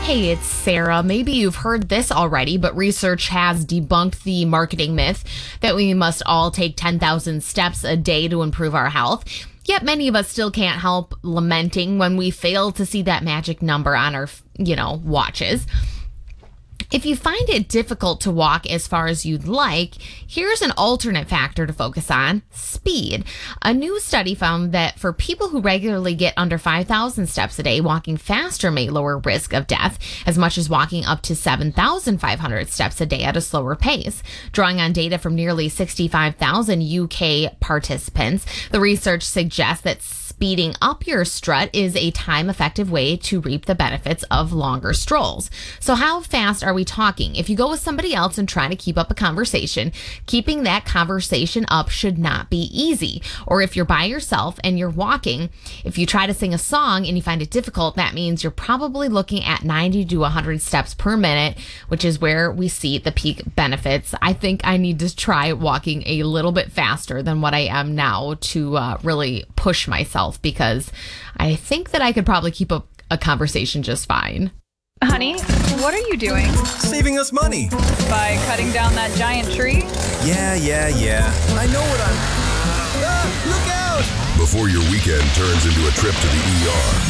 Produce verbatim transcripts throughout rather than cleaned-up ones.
Hey, it's Sarah. Maybe you've heard this already, but research has debunked the marketing myth that we must all take ten thousand steps a day to improve our health. Yet many of us still can't help lamenting when we fail to see that magic number on our, you know, watches. If you find it difficult to walk as far as you'd like, here's an alternate factor to focus on: speed. A new study found that for people who regularly get under five thousand steps a day, walking faster may lower risk of death as much as walking up to seven thousand five hundred steps a day at a slower pace. Drawing on data from nearly sixty-five thousand U K participants, the research suggests that speeding up your strut is a time-effective way to reap the benefits of longer strolls. So how fast are we talking? If you go with somebody else and try to keep up a conversation, keeping that conversation up should not be easy. Or if you're by yourself and you're walking, if you try to sing a song and you find it difficult, that means you're probably looking at ninety to one hundred steps per minute, which is where we see the peak benefits. I think I need to try walking a little bit faster than what I am now to uh, really push myself, because I think that I could probably keep up a conversation just fine. Honey, what are you doing? Saving us money. By cutting down that giant tree? Yeah, yeah, yeah. I know what I'm... Ah, look out! Before your weekend turns into a trip to the E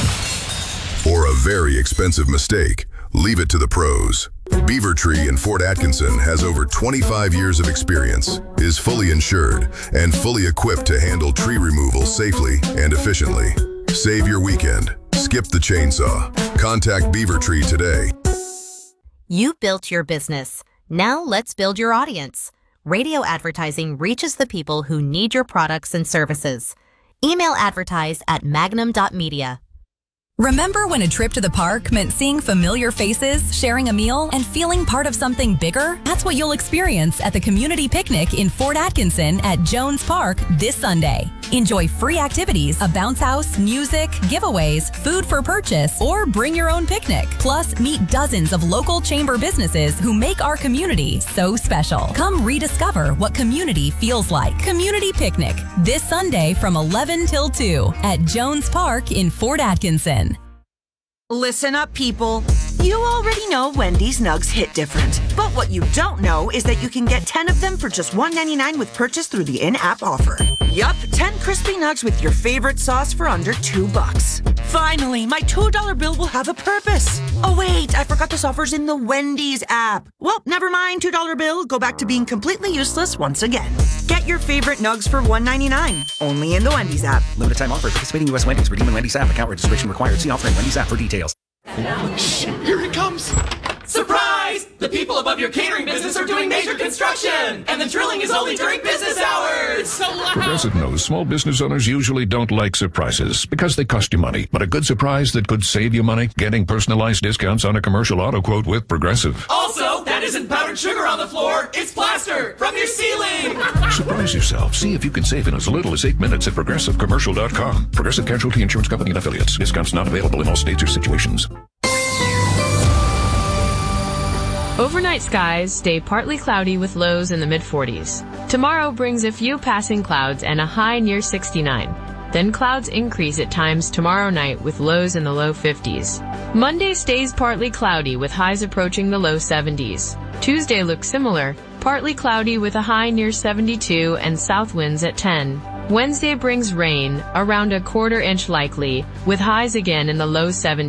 R or a very expensive mistake, leave it to the pros. Beaver Tree in Fort Atkinson has over twenty-five years of experience, is fully insured, and fully equipped to handle tree removal safely and efficiently. Save your weekend. Skip the chainsaw. Contact Beaver Tree today. You built your business. Now let's build your audience. Radio advertising reaches the people who need your products and services. Email advertise at magnum dot media. Remember when a trip to the park meant seeing familiar faces, sharing a meal, and feeling part of something bigger? That's what you'll experience at the Community Picnic in Fort Atkinson at Jones Park this Sunday. Enjoy free activities, a bounce house, music, giveaways, food for purchase, or bring your own picnic. Plus, meet dozens of local chamber businesses who make our community so special. Come rediscover what community feels like. Community Picnic this Sunday from eleven till two at Jones Park in Fort Atkinson. Listen up, people. You already know Wendy's Nugs hit different. But what you don't know is that you can get ten of them for just one ninety-nine with purchase through the in-app offer. Yup, ten crispy nugs with your favorite sauce for under two bucks. Finally, my two dollar bill will have a purpose. Oh wait, I forgot this offer's in the Wendy's app. Well, never mind, two dollar bill. Go back to being completely useless once again. Get your favorite nugs for one ninety-nine, only in the Wendy's app. Limited time offer. Participating U S Wendy's. Redeem in Wendy's app. Account registration required. See offer in Wendy's app for details. Shh, here it comes. Surprise! The people above your catering business are doing major construction, and the drilling is only during business hours. So loud. Progressive knows small business owners usually don't like surprises because they cost you money. But a good surprise that could save you money? Getting personalized discounts on a commercial auto quote with Progressive. Also, that isn't powdered sugar on the floor. It's plaster from your ceiling. Surprise yourself. See if you can save in as little as eight minutes at progressive commercial dot com. Progressive Casualty Insurance Company and affiliates. Discounts not available in all states or situations. Overnight skies stay partly cloudy with lows in the mid forties. Tomorrow brings a few passing clouds and a high near sixty-nine. Then clouds increase at times tomorrow night with lows in the low fifties. Monday stays partly cloudy with highs approaching the low seventies. Tuesday looks similar, partly cloudy with a high near seventy-two and south winds at ten. Wednesday brings rain, around a quarter inch likely, with highs again in the low seventies.